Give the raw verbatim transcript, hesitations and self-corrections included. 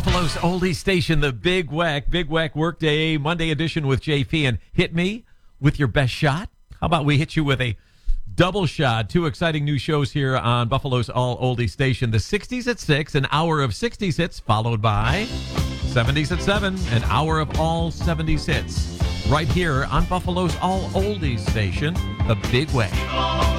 Buffalo's oldie station, the Big Wack, Big Wack Workday Monday edition with J P. And hit me with your best shot. How about we hit you with a double shot? Two exciting new shows here on Buffalo's all oldie station. The sixties at six, an hour of sixties hits, followed by seventies at seven, an hour of all seventies hits. Right here on Buffalo's all oldies station, the Big Wack.